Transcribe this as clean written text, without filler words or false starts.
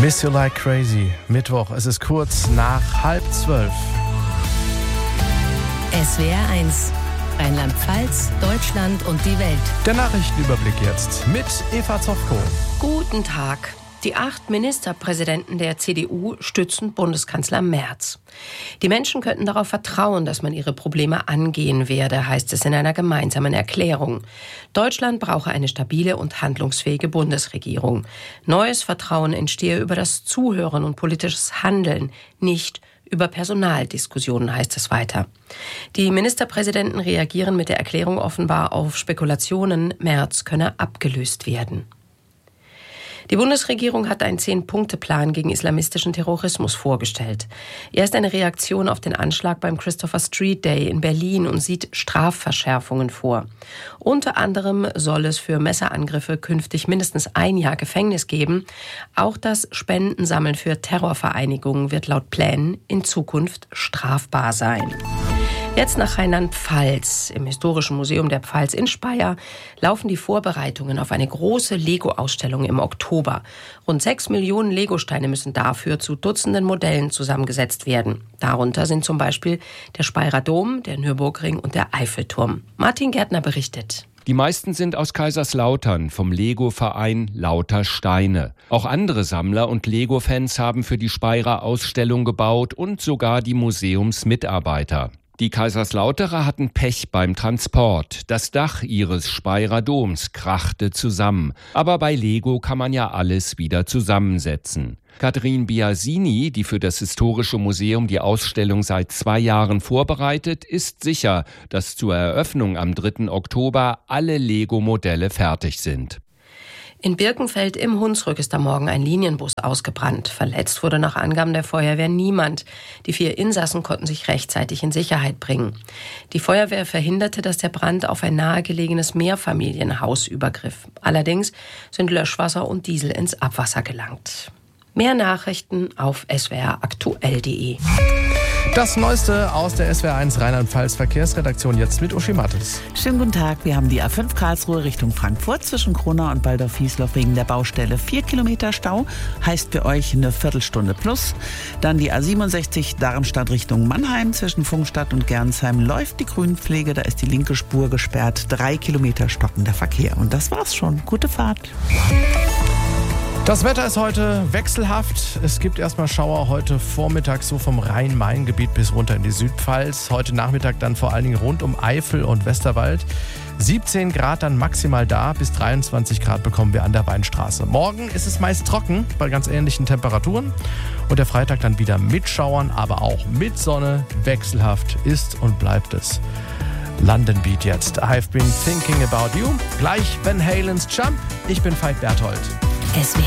Miss You Like Crazy. Mittwoch, es ist kurz nach 11:30. SWR 1, Rheinland-Pfalz, Deutschland und die Welt. Der Nachrichtenüberblick jetzt mit Eva Zofko. Guten Tag. Die 8 Ministerpräsidenten der CDU stützen Bundeskanzler Merz. Die Menschen könnten darauf vertrauen, dass man ihre Probleme angehen werde, heißt es in einer gemeinsamen Erklärung. Deutschland brauche eine stabile und handlungsfähige Bundesregierung. Neues Vertrauen entstehe über das Zuhören und politisches Handeln, nicht über Personaldiskussionen, heißt es weiter. Die Ministerpräsidenten reagieren mit der Erklärung offenbar auf Spekulationen, Merz könne abgelöst werden. Die Bundesregierung hat einen 10-Punkte-Plan gegen islamistischen Terrorismus vorgestellt. Er ist eine Reaktion auf den Anschlag beim Christopher Street Day in Berlin und sieht Strafverschärfungen vor. Unter anderem soll es für Messerangriffe künftig mindestens 1 Jahr Gefängnis geben. Auch das Spendensammeln für Terrorvereinigungen wird laut Plänen in Zukunft strafbar sein. Jetzt nach Rheinland-Pfalz. Im Historischen Museum der Pfalz in Speyer laufen die Vorbereitungen auf eine große Lego-Ausstellung im Oktober. Rund 6 Millionen Legosteine müssen dafür zu Dutzenden Modellen zusammengesetzt werden. Darunter sind zum Beispiel der Speyerer Dom, der Nürburgring und der Eiffelturm. Martin Gärtner berichtet. Die meisten sind aus Kaiserslautern, vom Lego-Verein Lauter Steine. Auch andere Sammler und Lego-Fans haben für die Speyerer Ausstellung gebaut und sogar die Museumsmitarbeiter. Die Kaiserslauterer hatten Pech beim Transport. Das Dach ihres Speyerer Doms krachte zusammen. Aber bei Lego kann man ja alles wieder zusammensetzen. Katrin Biasini, die für das Historische Museum die Ausstellung seit 2 Jahren vorbereitet, ist sicher, dass zur Eröffnung am 3. Oktober alle Lego-Modelle fertig sind. In Birkenfeld im Hunsrück ist am Morgen ein Linienbus ausgebrannt. Verletzt wurde nach Angaben der Feuerwehr niemand. Die 4 Insassen konnten sich rechtzeitig in Sicherheit bringen. Die Feuerwehr verhinderte, dass der Brand auf ein nahegelegenes Mehrfamilienhaus übergriff. Allerdings sind Löschwasser und Diesel ins Abwasser gelangt. Mehr Nachrichten auf swraktuell.de. Das Neueste aus der SWR1 Rheinland-Pfalz Verkehrsredaktion jetzt mit Uschi Mattes. Schönen guten Tag. Wir haben die A5 Karlsruhe Richtung Frankfurt zwischen Kronau und Baldorf-Wiesloch wegen der Baustelle 4 Kilometer Stau. Heißt für euch eine Viertelstunde plus. Dann die A67 Darmstadt Richtung Mannheim zwischen Pfungstadt und Gernsheim läuft die Grünpflege. Da ist die linke Spur gesperrt. 3 Kilometer stockender Verkehr. Und das war's schon. Gute Fahrt. Das Wetter ist heute wechselhaft. Es gibt erstmal Schauer heute Vormittag so vom Rhein-Main-Gebiet bis runter in die Südpfalz. Heute Nachmittag dann vor allen Dingen rund um Eifel und Westerwald. 17 Grad dann maximal da, bis 23 Grad bekommen wir an der Weinstraße. Morgen ist es meist trocken bei ganz ähnlichen Temperaturen. Und der Freitag dann wieder mit Schauern, aber auch mit Sonne. Wechselhaft ist und bleibt es. London Beat jetzt. I've been thinking about you. Gleich Van Halens Jump. Ich bin Veit Berthold. SWR